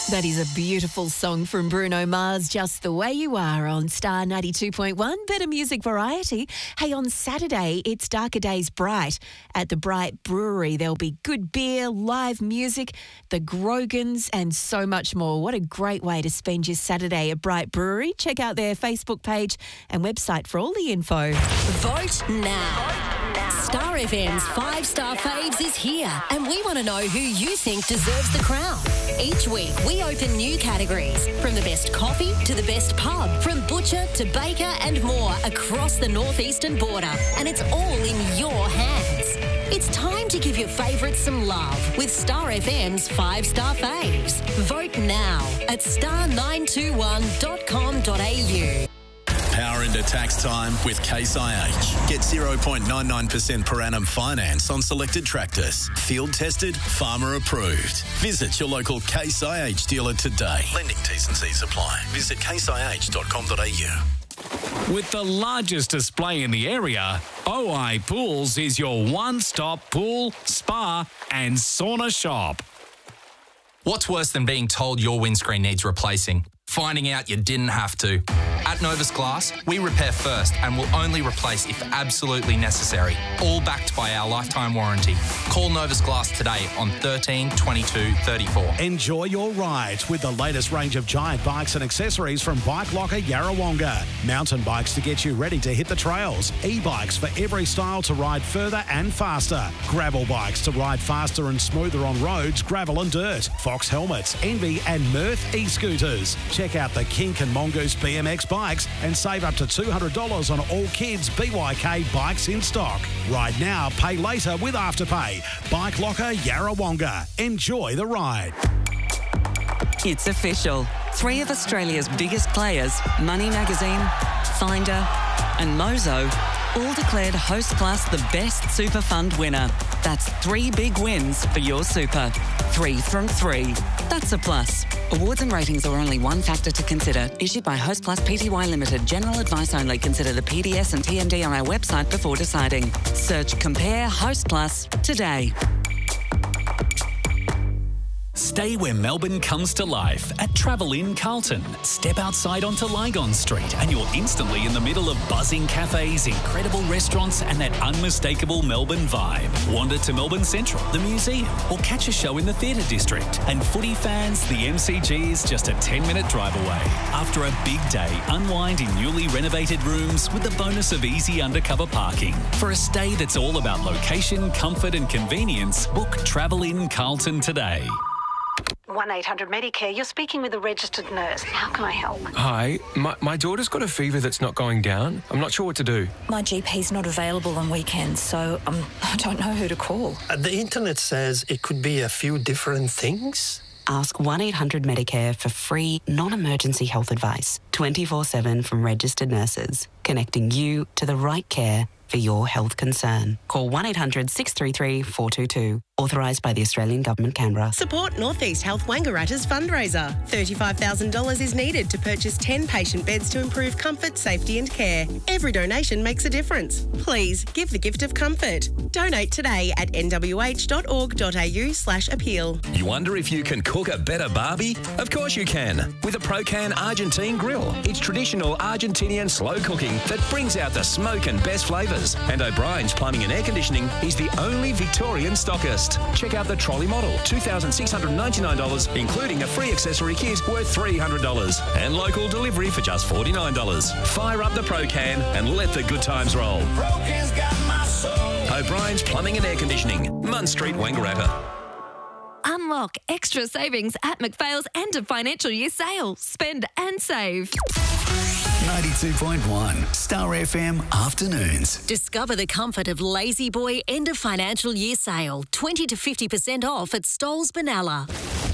That is a beautiful song from Bruno Mars, Just the Way You Are on Star 92.1, Better Music Variety. Hey, on Saturday, it's Darker Days Bright at the Bright Brewery. There'll be good beer, live music, the Grogans and so much more. What a great way to spend your Saturday at Bright Brewery. Check out their Facebook page and website for all the info. Vote now. Star FM's 5-Star Faves is here, and we want to know who you think deserves the crown. Each week, we open new categories, from the best coffee to the best pub, from butcher to baker and more across the northeastern border, and it's all in your hands. It's time to give your favourites some love with Star FM's 5-Star Faves. Vote now at star921.com.au. Power into tax time with Case IH. Get 0.99% per annum finance on selected tractors. Field tested, farmer approved. Visit your local Case IH dealer today. Lending T's and C's apply. Visit caseih.com.au. With the largest display in the area, OI Pools is your one-stop pool, spa and sauna shop. What's worse than being told your windscreen needs replacing? Finding out you didn't have to. At Novus Glass, we repair first and will only replace if absolutely necessary, all backed by our lifetime warranty. Call Novus Glass today on 13 22 34. Enjoy your ride with the latest range of giant bikes and accessories from Bike Locker Yarrawonga. Mountain bikes to get you ready to hit the trails. E-bikes for every style to ride further and faster. Gravel bikes to ride faster and smoother on roads, gravel and dirt. Fox helmets, Envy and Mirth e-scooters. Check out the Kink and Mongoose BMX bikes and save up to $200 on all kids' BYK bikes in stock. Ride now, pay later with Afterpay. Bike Locker Yarrawonga. Enjoy the ride. It's official. 3 of Australia's biggest players, Money Magazine, Finder and Mozo, all declared Hostplus the best super fund winner. That's 3 big wins for your super. 3 from 3. That's a plus. Awards and ratings are only one factor to consider. Issued by Hostplus Pty Limited. General advice only. Consider the PDS and TMD on our website before deciding. Search Compare Hostplus today. Stay where Melbourne comes to life at Travel Inn Carlton. Step outside onto Lygon Street and you're instantly in the middle of buzzing cafes, incredible restaurants and that unmistakable Melbourne vibe. Wander to Melbourne Central, the museum, or catch a show in the theatre district. And footy fans, the MCG is just a 10-minute drive away. After a big day, unwind in newly renovated rooms with the bonus of easy undercover parking. For a stay that's all about location, comfort and convenience, book Travel Inn Carlton today. 1-800-Medicare, you're speaking with a registered nurse. How can I help? Hi, my daughter's got a fever that's not going down. I'm not sure what to do. My GP's not available on weekends, so I don't know who to call. The internet says it could be a few different things. Ask 1-800-Medicare for free, non-emergency health advice, 24/7 from registered nurses, connecting you to the right care for your health concern. Call 1-800-633-422. Authorised by the Australian Government, Canberra. Support North East Health Wangaratta's fundraiser. $35,000 is needed to purchase 10 patient beds to improve comfort, safety and care. Every donation makes a difference. Please give the gift of comfort. Donate today at nwh.org.au/appeal. You wonder if you can cook a better barbie? Of course you can. With a Procan Argentine grill. It's traditional Argentinian slow cooking that brings out the smoke and best flavours. And O'Brien's Plumbing and Air Conditioning is the only Victorian stockist. Check out the trolley model, $2,699, including a free accessory kit worth $300. And local delivery for just $49. Fire up the Procan and let the good times roll. Procan's got my soul. O'Brien's Plumbing and Air Conditioning, Munn Street, Wangaratta. Unlock extra savings at McPhail's end of financial year sale. Spend and save. 92.1 Star FM Afternoons. Discover the comfort of Lazy Boy end of financial year sale. 20 to 50% off at Stoles Benalla.